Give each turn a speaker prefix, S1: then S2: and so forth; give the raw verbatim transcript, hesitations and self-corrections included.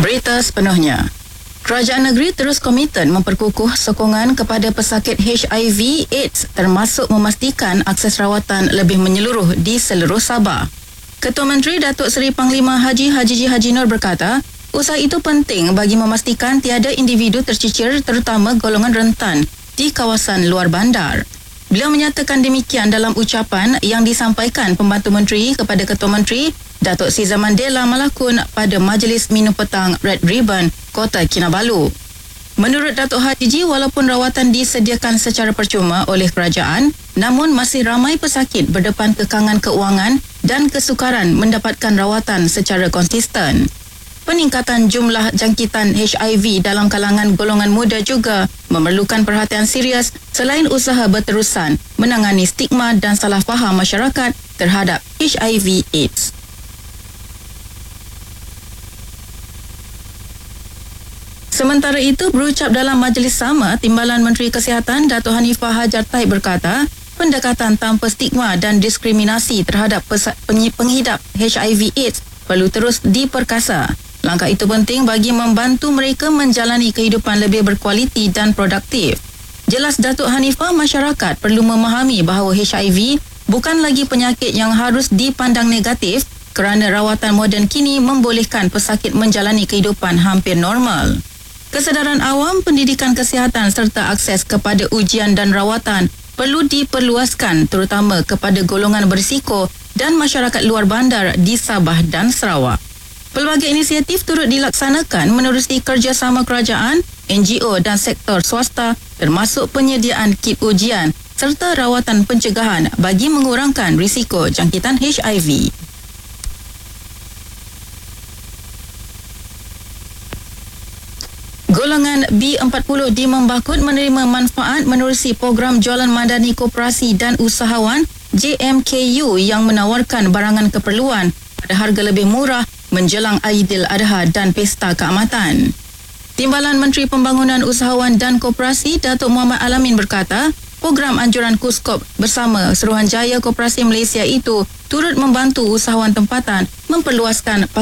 S1: Berita sepenuhnya. Kerajaan negeri terus komited memperkukuh sokongan kepada pesakit H I V AIDS termasuk memastikan akses rawatan lebih menyeluruh di seluruh Sabah. Ketua Menteri Datuk Seri Panglima Haji Haji Haji Nur berkata, usaha itu penting bagi memastikan tiada individu tercicir terutama golongan rentan di kawasan luar bandar. Beliau menyatakan demikian dalam ucapan yang disampaikan Pembantu Menteri kepada Ketua Menteri Datuk Sri Zaman Dela Malakun pada Majlis Minum Petang Red Ribbon, Kota Kinabalu. Menurut Datuk Haji, walaupun rawatan disediakan secara percuma oleh kerajaan, namun masih ramai pesakit berdepan kekangan keuangan dan kesukaran mendapatkan rawatan secara konsisten. Peningkatan jumlah jangkitan H I V dalam kalangan golongan muda juga memerlukan perhatian serius selain usaha berterusan menangani stigma dan salah faham masyarakat terhadap H I V AIDS. Sementara itu, berucap dalam majlis sama, Timbalan Menteri Kesihatan Datuk Hanifah Hajar Taib berkata, pendekatan tanpa stigma dan diskriminasi terhadap penghidap H I V AIDS perlu terus diperkasa. Langkah itu penting bagi membantu mereka menjalani kehidupan lebih berkualiti dan produktif. Jelas Datuk Hanifah, masyarakat perlu memahami bahawa H I V bukan lagi penyakit yang harus dipandang negatif kerana rawatan moden kini membolehkan pesakit menjalani kehidupan hampir normal. Kesedaran awam, pendidikan kesihatan serta akses kepada ujian dan rawatan perlu diperluaskan terutama kepada golongan berisiko dan masyarakat luar bandar di Sabah dan Sarawak. Pelbagai inisiatif turut dilaksanakan menerusi kerjasama kerajaan, N G O dan sektor swasta termasuk penyediaan kit ujian serta rawatan pencegahan bagi mengurangkan risiko jangkitan H I V. Golongan B empat puluh di Membakut menerima manfaat menerusi program jualan madani koperasi dan usahawan J M K U yang menawarkan barangan keperluan pada harga lebih murah menjelang Aidil Adha dan Pesta Keamatan. Timbalan Menteri Pembangunan Usahawan dan Koperasi Datuk Muhammad Alamin berkata, program anjuran Kuskop bersama Suruhanjaya Koperasi Malaysia itu turut membantu usahawan tempatan memperluaskan